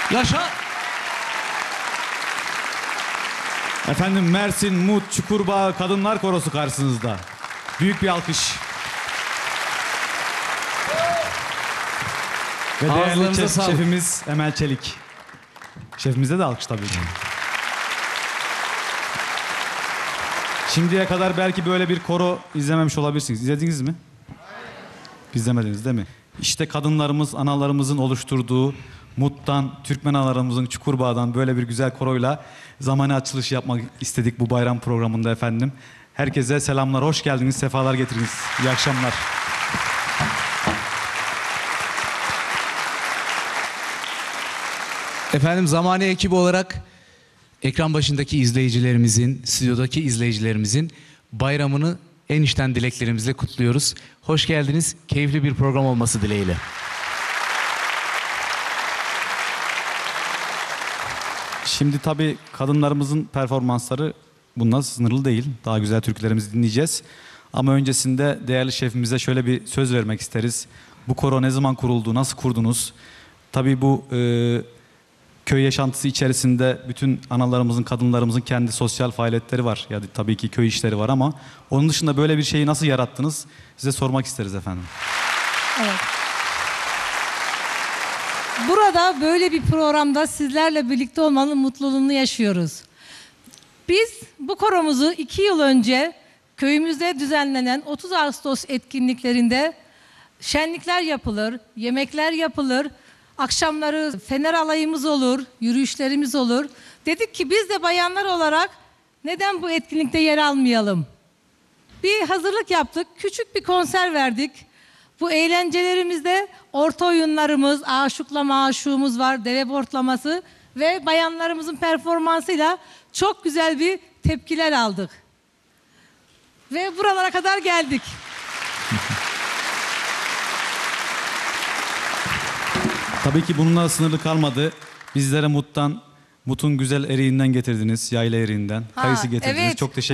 Yaşa! Efendim Mersin Mut Çukurbağ Kadınlar Korosu karşınızda. Büyük bir alkış. Ve değerli Ağızlarınıza sağlık. şefimiz Emel Çelik. Şefimize de alkış tabii ki. Şimdiye kadar belki böyle bir koro izlememiş olabilirsiniz. İzlediniz mi? İzlemediniz değil mi? İşte kadınlarımız, analarımızın oluşturduğu Mut'tan, Türkmen analarımızın Çukurbağ'dan böyle bir güzel koroyla zamani açılış yapmak istedik bu bayram programında efendim. Herkese selamlar, hoş geldiniz, sefalar getirdiniz. İyi akşamlar. Efendim Zamani ekibi olarak ekran başındaki izleyicilerimizin, stüdyodaki izleyicilerimizin bayramını en içten dileklerimizle kutluyoruz. Hoş geldiniz. Keyifli bir program olması dileğiyle. Şimdi tabii kadınlarımızın performansları bundan sınırlı değil. Daha güzel türkülerimizi dinleyeceğiz. Ama öncesinde değerli şefimize şöyle bir söz vermek isteriz. Bu koro ne zaman kuruldu, nasıl kurdunuz? Tabii bu köy yaşantısı içerisinde bütün analarımızın, kadınlarımızın kendi sosyal faaliyetleri var. Yani tabii ki köy işleri var ama onun dışında böyle bir şeyi nasıl yarattınız? Size sormak isteriz efendim. Evet. Burada böyle bir programda sizlerle birlikte olmanın mutluluğunu yaşıyoruz. Biz bu koromuzu 2 yıl önce köyümüzde düzenlenen 30 Ağustos etkinliklerinde şenlikler yapılır, yemekler yapılır, akşamları fener alayımız olur, yürüyüşlerimiz olur. Dedik ki biz de bayanlar olarak neden bu etkinlikte yer almayalım? Bir hazırlık yaptık, küçük bir konser verdik. Bu eğlencelerimizde orta oyunlarımız, aşıkla maşuğumuz var, deve bortlaması ve bayanlarımızın performansıyla çok güzel bir tepkiler aldık. Ve buralara kadar geldik. Tabii ki bununla sınırlı kalmadı. Bizlere Mut'un güzel eriğinden getirdiniz, yayla eriğinden. Kayısı getirdiniz. evet. Çok teşekkür